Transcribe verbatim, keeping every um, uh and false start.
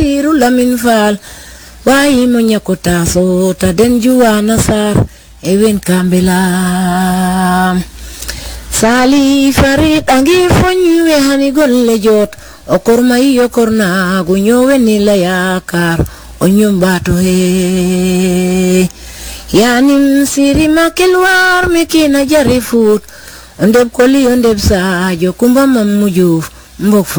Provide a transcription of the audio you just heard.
Basiru Lamin Fall wayi mo nyakota so ta den juwana sar ewen kambela Sali Farid angi fonyu we hani golle jot okor mai okor na gunyo weni la yakar onyum bato he yanim siri makelwar mekina jarifut ondeb koli ondeb sa jo kumba mamujuf mbok